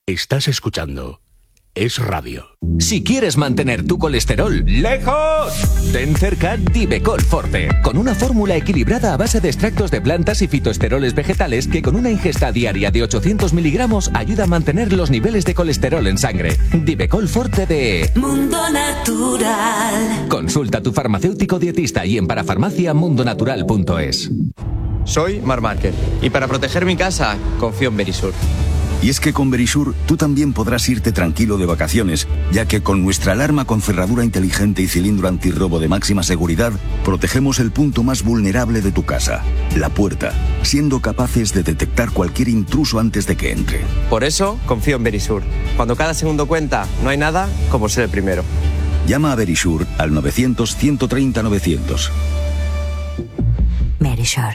Estás escuchando Es Radio. Si quieres mantener tu colesterol lejos, ten cerca Divecol Forte, con una fórmula equilibrada a base de extractos de plantas y fitoesteroles vegetales que con una ingesta diaria de 800 miligramos ayuda a mantener los niveles de colesterol en sangre. Divecol Forte de Mundo Natural. Consulta a tu farmacéutico dietista y en parafarmaciamundonatural.es. Soy Marc Márquez y para proteger mi casa confío en Verisur. Y es que con Verisur tú también podrás irte tranquilo de vacaciones, ya que con nuestra alarma con cerradura inteligente y cilindro antirrobo de máxima seguridad, protegemos el punto más vulnerable de tu casa, la puerta, siendo capaces de detectar cualquier intruso antes de que entre. Por eso confío en Verisur. Cuando cada segundo cuenta, no hay nada como ser el primero. Llama a Verisur al 900-130-900. Verisur.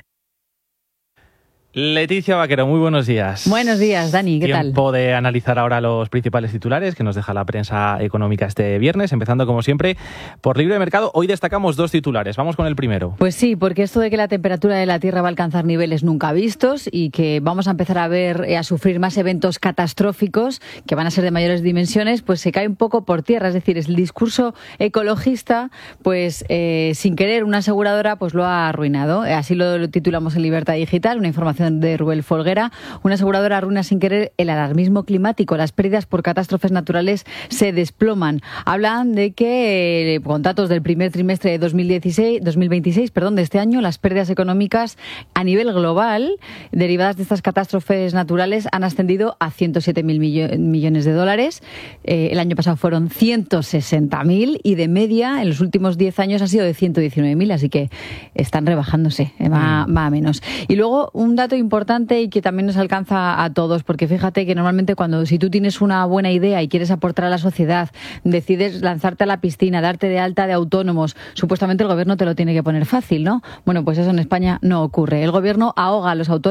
Leticia Vaquero, muy buenos días. Buenos días, Dani, ¿qué tal? Tiempo de analizar ahora los principales titulares que nos deja la prensa económica este viernes, empezando como siempre por Libre Mercado. Hoy destacamos dos titulares, vamos con el primero. Pues sí, porque esto de que la temperatura de la Tierra va a alcanzar niveles nunca vistos y que vamos a empezar a ver, a sufrir más eventos catastróficos que van a ser de mayores dimensiones, pues se cae un poco por tierra. Es decir, el discurso ecologista, pues sin querer una aseguradora pues lo ha arruinado. Así lo titulamos en Libertad Digital, una información de Rubén Folguera. Una aseguradora arruina sin querer el alarmismo climático. Las pérdidas por catástrofes naturales se desploman. Hablan de que con datos del primer trimestre de 2026, de este año, las pérdidas económicas a nivel global derivadas de estas catástrofes naturales han ascendido a 107.000 millones de dólares. El año pasado fueron 160.000 y de media en los últimos 10 años ha sido de 119.000, así que están rebajándose, va a menos. Y luego un dato importante y que también nos alcanza a todos, porque fíjate que normalmente si tú tienes una buena idea y quieres aportar a la sociedad, decides lanzarte a la piscina, darte de alta de autónomos, supuestamente el gobierno te lo tiene que poner fácil, ¿no? Bueno, pues eso en España no ocurre. El gobierno ahoga a los autónomos